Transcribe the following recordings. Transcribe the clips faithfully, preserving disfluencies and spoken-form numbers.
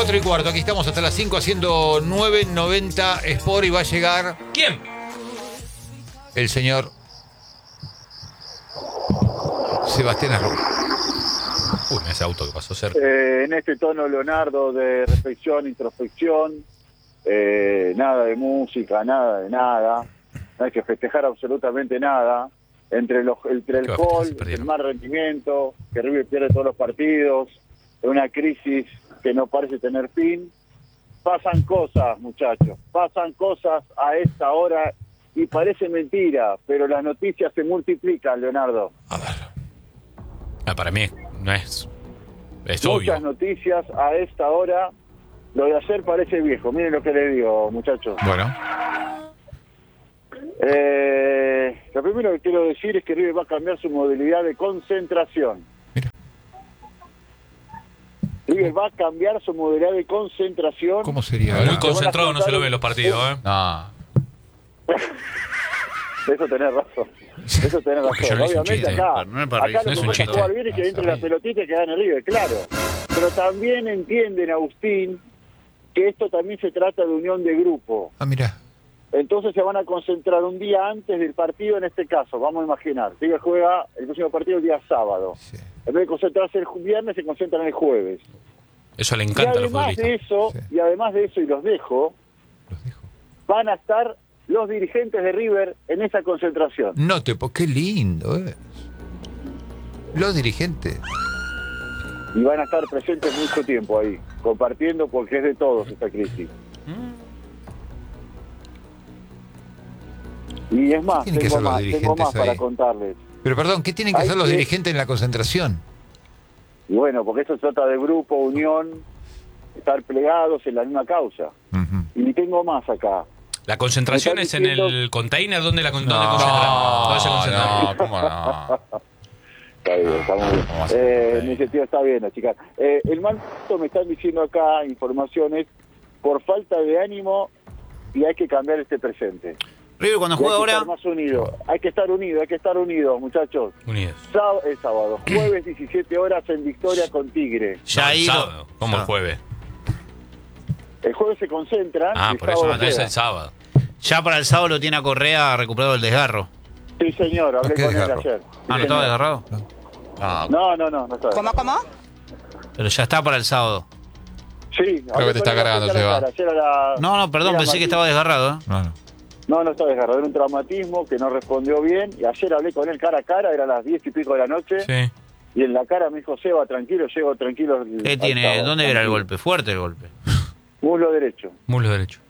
cuatro y cuarto, aquí estamos hasta las cinco haciendo nueve noventa Sport y va a llegar... ¿Quién? El señor Sebastián Arroyo. Uy, ese auto que pasó cerca. Eh, en este tono, Leonardo, de reflexión, introspección, eh, nada de música, nada de nada, no hay que festejar absolutamente nada, entre, los, entre el ¿Qué va a gol, festejar si el perdieron? mal rendimiento, que River pierde todos los partidos, una crisis que no parece tener fin. Pasan cosas, muchachos, pasan cosas a esta hora y parece mentira, pero las noticias se multiplican, Leonardo. A ver. Ah, para mí no es... Es Muchas obvio. noticias a esta hora. Lo de ayer parece viejo. Miren lo que le digo, muchachos. Bueno. Eh, lo primero que quiero decir es que River va a cambiar su modalidad de concentración. Mira. River va a cambiar su modalidad de concentración. ¿Cómo sería? Muy Van a concentrado no se lo contar- ven los partidos, ¿eh? No. Eso tenés razón. Eso tenés Porque yo razón. no hice un Obviamente chiste, acá, pero no es para acá reírse, lo no es que un pasa es chiste. jugar bien y que entre la pelotita y que gane River, claro. Pero también entienden, Agustín, que esto también se trata de unión de grupo. Ah, mira. Entonces se van a concentrar un día antes del partido, en este caso, vamos a imaginar. River juega el próximo partido el día sábado. Sí. En vez de concentrarse el ju- viernes, se concentran el jueves. Eso le Y encanta a los además de futbolistas. eso, Sí. y además de eso, y los dejo, Los dejo. van a estar los dirigentes de River en esa concentración. No te... po- Qué lindo es. Los dirigentes. Y van a estar presentes mucho tiempo ahí, compartiendo porque es de todos esta crisis. Y es más, tienen que tengo hacer los más, tengo dirigentes más para ahí? contarles. Pero perdón, ¿qué tienen que Hay hacer los que- dirigentes en la concentración? Y bueno, porque eso se trata de grupo, unión, estar plegados en la misma causa. Ujú. Y tengo más acá. ¿La concentración Me es están en diciendo- el container? ¿Dónde la con- No, dónde concentran? ¿Dónde se concentran? no, ¿cómo no? Está bien, está muy bien. ¿Cómo hace? Eh, mi sentido está bien, la chica. Eh, el manto me están diciendo acá informaciones por falta de ánimo y hay que cambiar este presente. River cuando Y hay juega que ahora, estar más unido. Hay que estar unido, hay que estar unidos, muchachos. Unidos. Sábado, el sábado, jueves diecisiete horas en Victoria con Tigre. ya No, ha el ido. sábado. ¿Cómo el Ah. jueves? El jueves se concentran. Ah, y por eso sábado no es juegan. el sábado. Ya para el sábado lo tiene a Correa recuperado el desgarro. Sí, señor, hablé ¿Qué con él desgarro? ayer. Sí, Ah, ¿no señor. estaba desgarrado? No. No, no, no, no está. ¿Cómo, cómo? Pero ya está para el sábado. Sí, Creo que te está cargando, Seba. No, no, perdón, pensé que estaba desgarrado. ¿eh? No, no. No, no está desgarrado, era un traumatismo que no respondió bien. Y ayer hablé con él cara a cara, era las diez y pico de la noche. Sí. Y en la cara me dijo, Seba, tranquilo, llego tranquilo. al- ¿Qué al tiene? sábado, ¿Dónde era el tranquilo. golpe? Fuerte el golpe. Muslo derecho, Muslo derecho.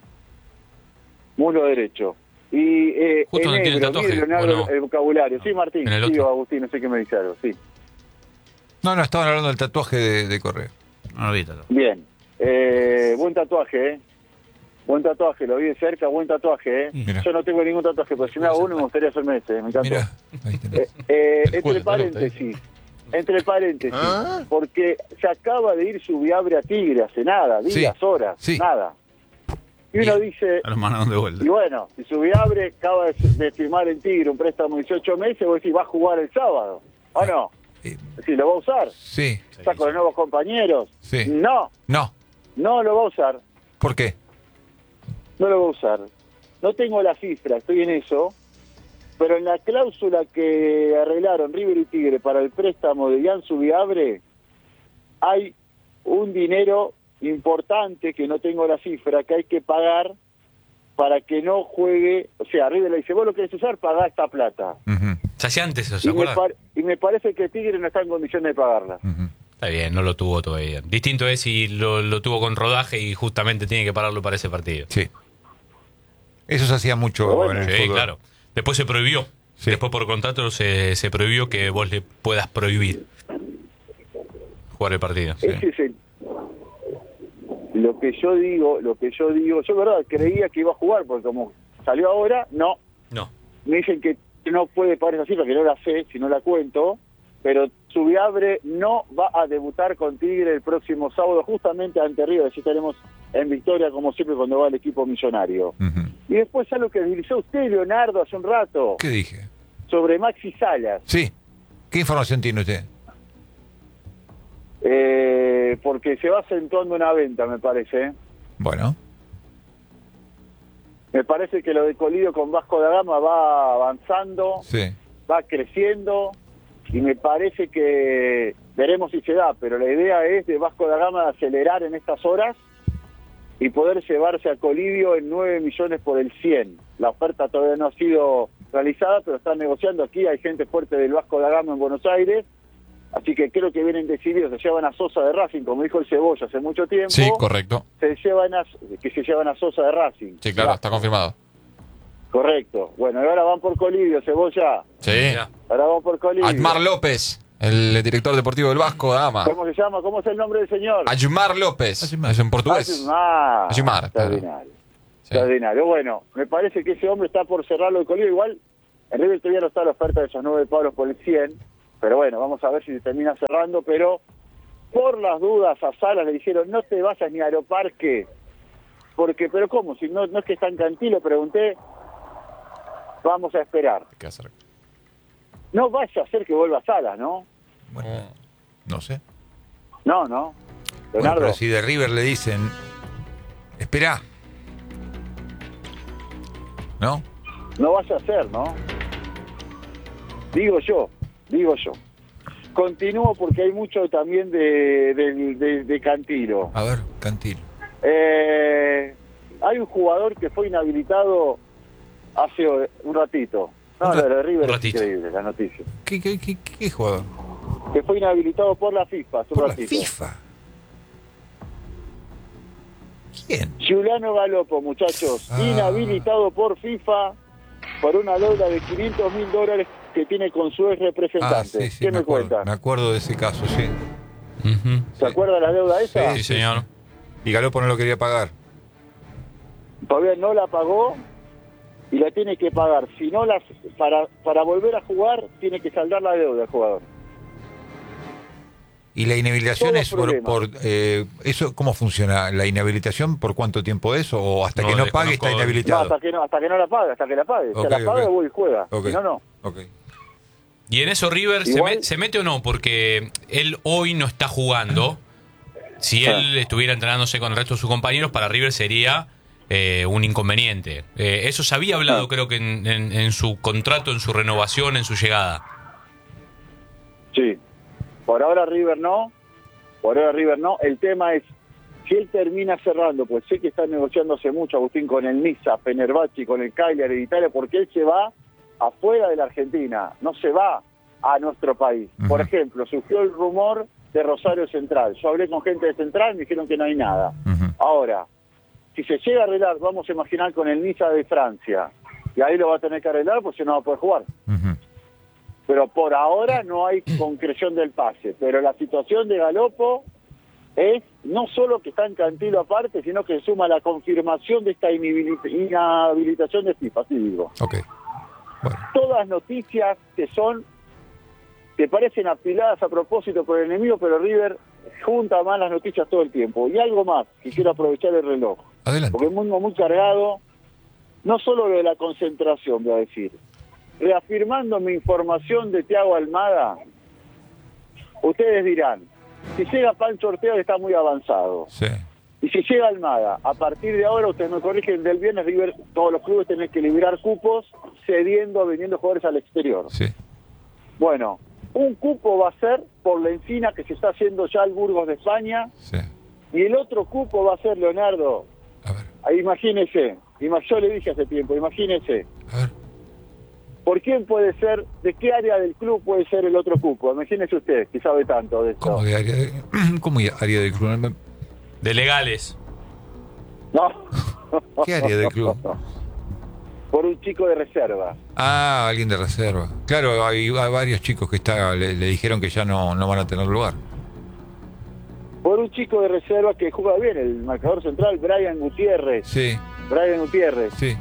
muslo derecho. Y eh, Justo donde tiene el enebro, tatuaje, mire, Leonardo, ¿o no? el vocabulario. Sí, Martín, En el sí, otro. Agustín, no sé qué me dice algo, sí. No, no, estaban hablando del tatuaje de, de Correa. No, olvídalo. Bien, eh, buen tatuaje, ¿eh? Buen tatuaje, lo vi de cerca, buen tatuaje, ¿eh? Mira. Yo no tengo ningún tatuaje, pero si me hago uno me gustaría hacerme ese, me encantó. Mira, ahí Eh, tenés. eh, entre Escuela, paréntesis, entre paréntesis, porque se acaba de ir su viabre a Tigre hace nada, días, Sí, horas, sí. nada. Y uno dice, A los mandaron de vuelta. y bueno, si su viabre acaba de, de firmar en Tigre un préstamo de dieciocho meses, vos decís, va a jugar el sábado, ¿o no? Eh, Si lo va a usar, sí, está con los nuevos compañeros. Sí. No, no. no lo va a usar, ¿Por qué? no lo va a usar. No tengo la cifra, estoy en eso, pero en la cláusula que arreglaron River y Tigre para el préstamo de Ian Subiabre, hay un dinero importante, que no tengo la cifra, que hay que pagar para que no juegue. O sea, River le dice, vos lo querés usar, pagá esta plata. Ujú, Se hacía antes eso, ¿se Y me, acuerdan? par- y me parece que Tigre no está en condiciones de pagarla. ujú. Está bien, no lo tuvo todavía. Distinto es si lo, lo tuvo con rodaje y justamente tiene que pararlo para ese partido. Sí. Eso se hacía mucho Pero bueno. en el Sí, fútbol. claro. Después se prohibió. Sí. Después por contrato se, se prohibió que vos le puedas prohibir jugar el partido. Sí. Ese es el- lo que yo digo, lo que yo digo, yo verdad creía que iba a jugar, porque como salió ahora, no. No. Me dicen que no puede pagar esa cifra, que no la sé, si no la cuento, pero Subiabre no va a debutar con Tigre el próximo sábado, justamente ante River, así estaremos en Victoria, como siempre, cuando va el equipo millonario. Ujú. Y después algo que dijo usted, Leonardo, hace un rato, ¿Qué dije? sobre Maxi Salas. Sí. ¿Qué información tiene usted? eh, porque se va acentuando una venta, me parece. ¿eh? Bueno. Me parece que lo de Colidio con Vasco da Gama va avanzando, Sí. va creciendo, y me parece que veremos si se da, pero la idea es de Vasco da Gama de acelerar en estas horas y poder llevarse a Colidio en nueve millones por el cien. La oferta todavía no ha sido realizada, pero están negociando aquí, hay gente fuerte del Vasco da Gama en Buenos Aires, así que creo que vienen decididos, se llevan a Sosa de Racing, como dijo el Cebolla hace mucho tiempo. Sí, correcto. Se llevan a, que se llevan a Sosa de Racing. Sí, claro, Ya. está confirmado. Correcto. Bueno, y ahora van por Colidio, Cebolla. Sí. Mirá. Ahora van por Colidio. Admar López, el director deportivo del Vasco da Gama. ¿Cómo se llama? ¿Cómo es el nombre del señor? Admar López. Admar. Es en portugués. Ayumar. Ayumar, claro. Extraordinario. Sí. Extraordinario. Bueno, me parece que ese hombre está por cerrarlo de Colidio. Igual, en River todavía no está la oferta de esos nueve palos por el cien. Pero bueno, vamos a ver si se termina cerrando. Pero por las dudas a Salas le dijeron, no te vayas ni a Aeroparque. Porque, pero ¿cómo? Si no, no es que está en Cantilo, pregunté. Vamos a esperar. ¿Qué hacer? No vaya a ser que vuelva a Salas, ¿no? Bueno, no sé. No, no. Bueno, Leonardo. pero si de River le dicen, espera, ¿no? No vaya a ser, ¿no? Digo yo, digo yo. Continúo porque hay mucho también de, de, de, de Cantilo. A ver, Cantilo. Eh, hay un jugador que fue inhabilitado hace un ratito. No, Un lo ra- de River un es ratito. increíble, la noticia. ¿Qué, qué, qué, qué jugador? Que fue inhabilitado por la FIFA hace un Por la ratito. FIFA. ¿Quién? Giuliano Galopo, muchachos, Ah. inhabilitado por FIFA por una deuda de quinientos mil dólares que tiene con su ex Ah, representante. sí, sí, ¿Qué me me, acuerdo. cuenta? Me acuerdo de ese caso, sí. Ujú. ¿Se acuerda de la deuda esa? Sí, señor. Y Galopo no lo quería pagar. Todavía no la pagó y la tiene que pagar. Si no, las para para volver a jugar, tiene que saldar la deuda el jugador. ¿Y la inhabilitación Todo es por, problema. por eh, eso cómo funciona? ¿La inhabilitación por cuánto tiempo es o hasta No, que no pague desconozco. está No, inhabilitado? hasta que no, hasta que no la pague, hasta que la pague. Ok, Se la paga, ok. voy y juega. Ok. Si no, no. Ok. Y en eso River se, Igual- me- se mete o no, porque él hoy no está jugando. Si él estuviera entrenándose con el resto de sus compañeros, para River sería eh, un inconveniente. Eh, eso se había hablado, Ah. creo que en, en- en su contrato, en su renovación, en su llegada. Sí. Por ahora River no. Por ahora River no. El tema es, si él termina cerrando, pues sé que está negociando hace mucho, Agustín, con el Niza, Fenerbahce, con el Cagliari de Italia, porque él se va afuera de la Argentina, no se va a nuestro país. Ujú. Por ejemplo, surgió el rumor de Rosario Central. Yo hablé con gente de Central, me dijeron que no hay nada. Ujú. Ahora, si se llega a arreglar, vamos a imaginar con el Niza de Francia, y ahí lo va a tener que arreglar, pues si no va a poder jugar. Ujú. Pero por ahora no hay concreción del pase. Pero la situación de Galopo es no solo que está en Cantilo aparte, sino que suma la confirmación de esta inhabilit- inhabilitación de FIFA, así digo. Ok. Bueno. Todas noticias que son, que parecen apiladas a propósito por el enemigo, pero River junta más las noticias todo el tiempo. Y algo más, que quiero aprovechar el reloj, Adelante. porque es muy, muy cargado, no solo lo de la concentración, voy a decir. Reafirmando mi información de Thiago Almada, ustedes dirán, si llega Pancho Ortega está muy avanzado. Sí. Y si llega Almada, a partir de ahora, ustedes me corrigen, del viernes River, todos los clubes tienen que liberar cupos cediendo, vendiendo jugadores al exterior. Sí. Bueno, un cupo va a ser por la encina que se está haciendo ya el Burgos de España, Sí. y el otro cupo va a ser, Leonardo, A ver. ahí imagínese, ima- yo le dije hace tiempo, imagínese, A ver. ¿por quién puede ser, de qué área del club puede ser el otro cupo? Imagínese usted, que sabe tanto de esto. ¿Cómo de área de, ¿cómo de área del club? De legales. No. ¿Qué área del club? Por un chico de reserva. Ah, alguien de reserva. Claro, hay, hay varios chicos que está, le, le dijeron que ya no, no van a tener lugar. Por un chico de reserva que juega bien, el marcador central, Brian Gutiérrez. Sí, Brian Gutiérrez. sí.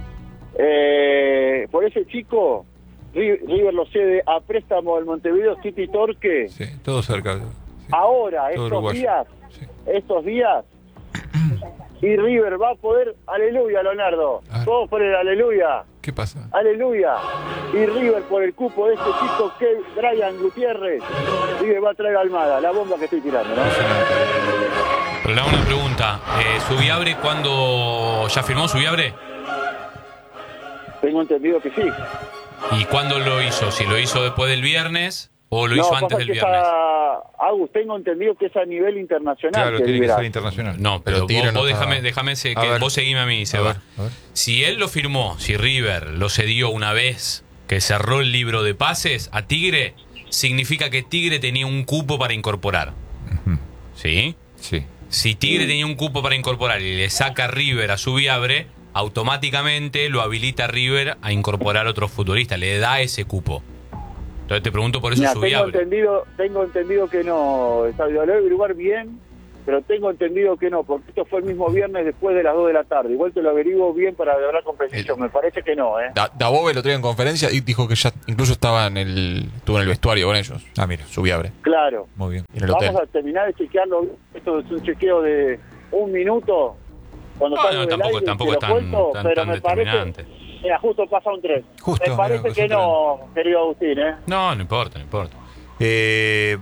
Eh, por ese chico, Ri- River lo cede a préstamo del Montevideo City Torque. Sí, todo cerca. Sí. Ahora, Todo estos uruguayo. días, Sí. estos días, y River va a poder, aleluya, Leonardo, Ah. todos por el aleluya, ¿Qué pasa? aleluya, y River por el cupo de este chico que Brian Gutiérrez, River va a traer a Almada, la bomba que estoy tirando, ¿no? Pero le hago una pregunta. Eh, ¿Subiabre cuándo ya firmó Subiabre? Tengo entendido que sí. ¿Y cuándo lo hizo? ¿Si lo hizo después del viernes o lo hizo No, antes pasa del que viernes? esa- Agus, tengo entendido que es a nivel internacional. Claro, que tiene que libera. ser internacional. No, pero, Pero Tigre vos, no vos está- déjame, déjame se- A que ver. vos seguime a mí, A Seba. ver, a ver. Si él lo firmó, si River lo cedió una vez que cerró el libro de pases a Tigre, significa que Tigre tenía un cupo para incorporar. Ujú. ¿Sí? Sí. Si Tigre tenía un cupo para incorporar y le saca a River a Subiabre, automáticamente lo habilita a River a incorporar otros futbolistas, le da ese cupo. Entonces te pregunto por eso Mira, tengo Subiabre. entendido, tengo entendido que no, está, lo voy a averiguar bien, pero tengo entendido que no, porque esto fue el mismo viernes después de las dos de la tarde. Igual te lo averiguo bien para hablar con precisión, El- me parece que no, ¿eh? Da, Dabove lo traía en conferencia y dijo que ya incluso estaba en el estuvo en el vestuario con ellos. Ah, mira. Subiabre. Claro. Muy bien. En el Vamos hotel. a terminar de chequearlo, esto es un chequeo de un minuto, cuando No, salgo no, del tampoco- aire, tampoco te lo es tan- cuento, tan- pero tan me parece, determinante. mira, justo pasa un tren. Justo, me parece mira, que pasó un no, querido Agustín, ¿eh? No, no importa, no importa. Eh,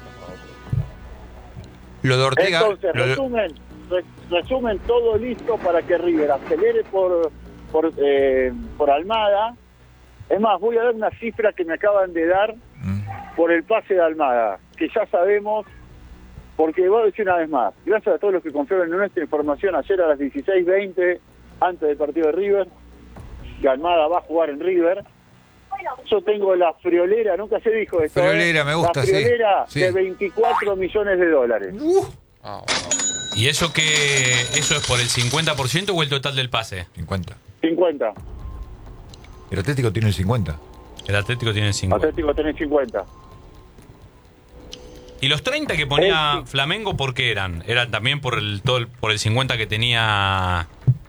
lo de Ortega. Entonces, lo de- resumen, re- resumen todo listo para que River acelere por por, eh, por Almada. Es más, voy a dar una cifra que me acaban de dar Mm. por el pase de Almada, que ya sabemos, porque voy a decir una vez más, gracias a todos los que confiaron en nuestra información ayer a las dieciséis veinte, antes del partido de River, que Almada va a jugar en River. Yo tengo la friolera, nunca se dijo esto. Friolera, ¿eh? me gusta, la sí. friolera Sí. de veinticuatro millones de dólares. Ah, ¿Y eso que eso es por el cincuenta por ciento o el total del pase? cincuenta. cincuenta. El Atlético tiene el cincuenta. El Atlético tiene el cincuenta. Atlético tenés cincuenta. ¿Y los treinta que ponía Eh, sí. Flamengo por qué eran? ¿Eran también por el todo el- por el cincuenta que tenía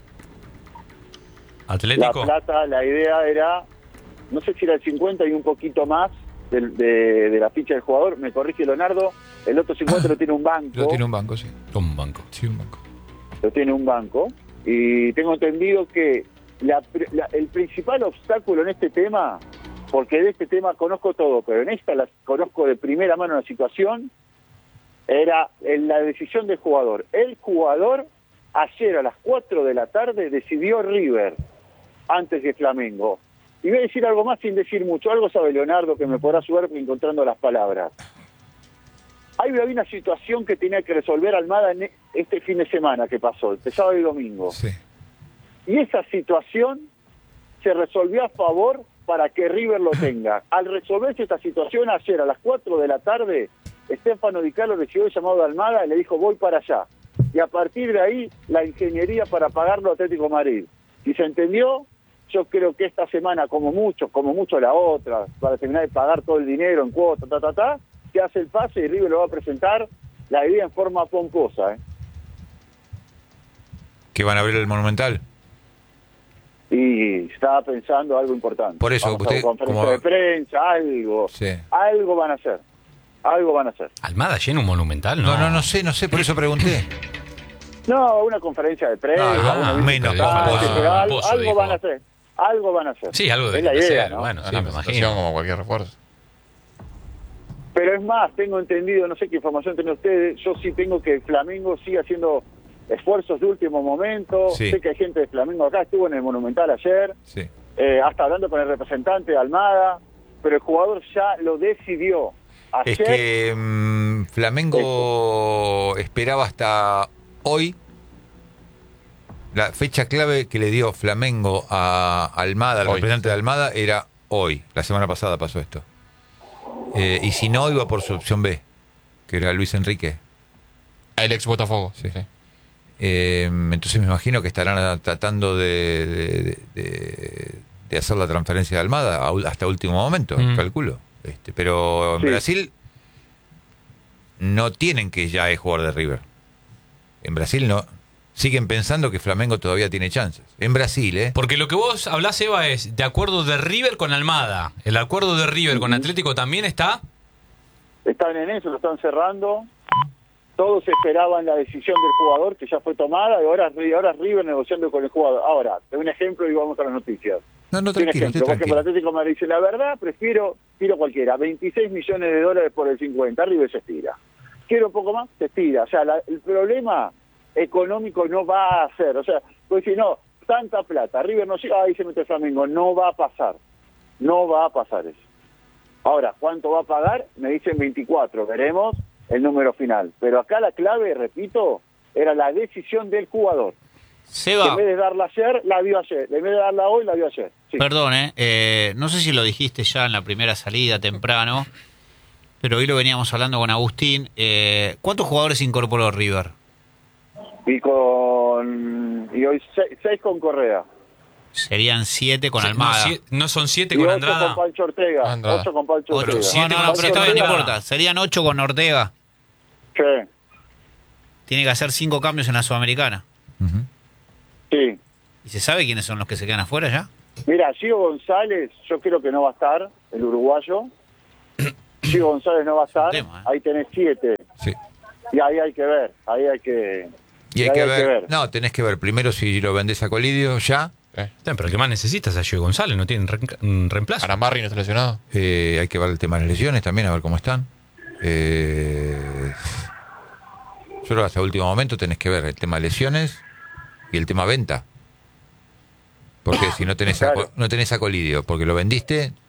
La Atlético? plata, la idea era, no sé si era el cincuenta y un poquito más del- de, de la ficha del jugador, me corrige Leonardo, el otro cincuenta lo tiene un banco, Lo tiene un banco, sí. Un banco. Sí, un banco. lo tiene un banco, y tengo entendido que la, pr- la- el principal obstáculo en este tema, porque de este tema conozco todo, pero en esta la conozco de primera mano la situación, era en la decisión del jugador. El jugador ayer a las cuatro de la tarde decidió River antes de Flamengo. Y voy a decir algo más sin decir mucho, algo sabe Leonardo que me podrá ayudar encontrando las palabras. Ahí había una situación que tenía que resolver Almada en este fin de semana que pasó, el sábado y domingo. Sí. Y esa situación se resolvió a favor para que River lo tenga. Al resolverse esta situación ayer a las cuatro de la tarde, Estefano Di Carlo recibió el llamado de Almada y le dijo voy para allá. Y a partir de ahí la ingeniería para pagarlo a Atlético de Madrid. Y se entendió, yo creo que esta semana como mucho, como mucho la otra, para terminar de pagar todo el dinero en cuota, ta, ta, ta, se hace el pase y River lo va a presentar la idea en forma pomposa, ¿eh? ¿Que van a abrir el Monumental? Y estaba pensando algo importante. Por eso, Vamos a usted, una conferencia como- de prensa, algo. Sí. Algo van a hacer. Algo van a hacer. ¿Almada llena un monumental? No, No, no, no sé, no sé, por eso pregunté. No, una conferencia de prensa. Ah, una menos visita, pomposo. pero algo, Pomposo, algo dijo. van a hacer. Algo van a hacer. Sí, algo Es de la idea, ¿no? Bueno, sí, una me presentación imagino. como cualquier refuerzo. Pero es más, tengo entendido, no sé qué información tienen ustedes, yo sí tengo que Flamengo sigue haciendo esfuerzos de último momento. Sí. Sé que hay gente de Flamengo acá, estuvo en el Monumental ayer, Sí. eh, hasta hablando con el representante de Almada, pero el jugador ya lo decidió. Es Ayer, que mm, Flamengo esperaba hasta hoy. La fecha clave que le dio Flamengo a Almada, al Hoy. representante de Almada, era hoy. La semana pasada pasó esto. Eh, y si no, iba por su opción B, que era Luis Enrique. El ex Botafogo. Sí. Sí. Eh, entonces me imagino que estarán tratando de, de, de- de hacer la transferencia de Almada a ul- hasta último momento, Mm. calculo. Este, pero en Sí. Brasil no tienen que ya es jugador de River. En Brasil no. Siguen pensando que Flamengo todavía tiene chances. En Brasil, ¿eh? Porque lo que vos hablás, Eva, es de acuerdo de River con Almada. ¿El acuerdo de River con Atlético también está? están en eso, lo están cerrando. todos esperaban la decisión del jugador que ya fue tomada y ahora, ahora River negociando con el jugador. Ahora, te doy un ejemplo y vamos a las noticias. No, no, Te doy un tranquilo, ejemplo. estoy Por ejemplo, el tranquilo. Atlético de Madrid dice, la verdad, prefiero, tiro cualquiera, veintiséis millones de dólares por el cincuenta, River se estira. Quiero un poco más, se estira. O sea, la, el problema económico no va a ser, o sea, pues si no, tanta plata, River no llega, ahí se mete Flamengo, no va a pasar. No va a pasar eso. Ahora, ¿cuánto va a pagar? Me dicen veinticuatro, veremos el número final. Pero acá la clave, repito, era la decisión del jugador. Que Seba, en vez de darla ayer, la vio ayer. En vez de darla hoy, la vio ayer. Sí. perdón, eh, eh, no sé si lo dijiste ya en la primera salida temprano, pero hoy lo veníamos hablando con Agustín. Eh, ¿Cuántos jugadores incorporó River? Y con... Y hoy seis, seis con Correa. Serían siete con Sí, Almada. No, sie- no son siete Y con ocho Andrada. con Pancho Ortega. Andrada. Ocho con Pancho Ocho. Ortega. siete No, no, con no, pero está bien, no Andrada. importa. Serían ocho con Ortega. Sí, Tiene que hacer cinco cambios en la Sudamericana. Ujú. sí. ¿Y se sabe quiénes son los que se quedan afuera ya? Mira, Gio González, yo creo que no va a estar, el uruguayo. Gio González no va a estar. tema, ¿eh? Ahí tenés siete. Sí. Y ahí hay que ver, ahí hay que... Y hay ahí que ver, no, tenés que ver primero si lo vendés a Colidio ya, Eh. Pero ¿qué más necesitas a Gio González? No tienen re- un reemplazo. Aramarri no está lesionado. eh, hay que ver el tema de las lesiones también, a ver cómo están. Eh, yo creo que hasta último momento tenés que ver el tema de lesiones y el tema venta. Porque si no tenés, a, Claro. no tenés a Colidio, porque lo vendiste,